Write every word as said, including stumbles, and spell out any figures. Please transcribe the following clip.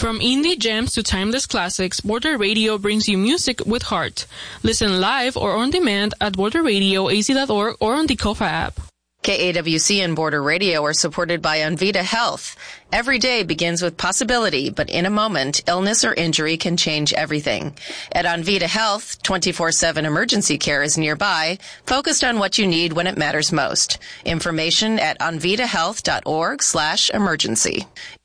From indie gems to timeless classics, Border Radio brings you music with heart. Listen live or on demand at border radio a z dot org or on the Kofa app. K A W C and Border Radio are supported by Onvita Health. Every day begins with possibility, but in a moment, illness or injury can change everything. At Onvita Health, twenty-four seven emergency care is nearby, focused on what you need when it matters most. Information at onvitahealth dot org slash emergency.